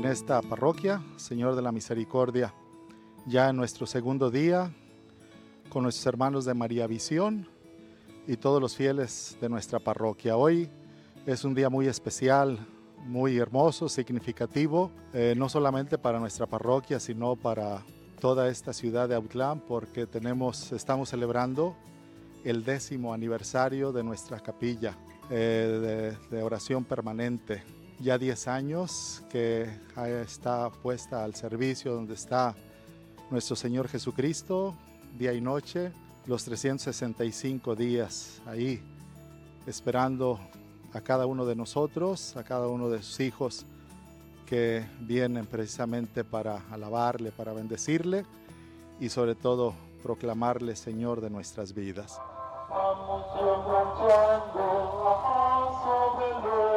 esta parroquia, Señor de la Misericordia, ya en nuestro segundo día con nuestros hermanos de María Visión y todos los fieles de nuestra parroquia. Hoy es un día muy especial, muy hermoso, significativo, no solamente para nuestra parroquia, sino para toda esta ciudad de Autlán, porque estamos celebrando el 10º aniversario de nuestra capilla de oración permanente. Ya 10 años que está puesta al servicio, donde está nuestro Señor Jesucristo, día y noche, los 365 días ahí, esperando a cada uno de nosotros, a cada uno de sus hijos que vienen precisamente para alabarle, para bendecirle y sobre todo proclamarle Señor de nuestras vidas. Vamos marchando sobre